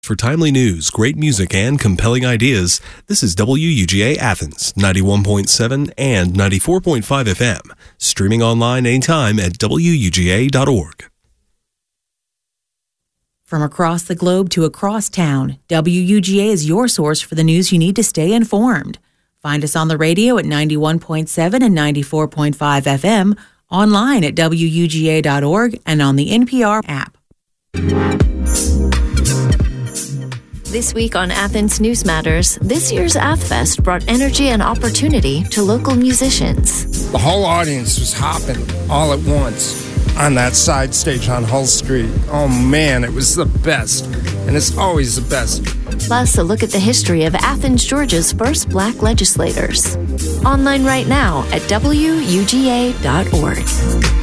For timely news, great music, and compelling ideas, this is WUGA Athens, 91.7 and 94.5 FM. Streaming online anytime at WUGA.org. From across the globe to across town, WUGA is your source for the news you need to stay informed. Find us on the radio at 91.7 and 94.5 FM, online at WUGA.org, and on the NPR app. This week on Athens News Matters, this year's AthFest brought energy and opportunity to local musicians. The whole audience was hopping all at once on that side stage on Hull Street. Oh man, it was the best, and it's always the best. Plus, a look at the history of Athens, Georgia's first black legislators. Online right now at WUGA.org.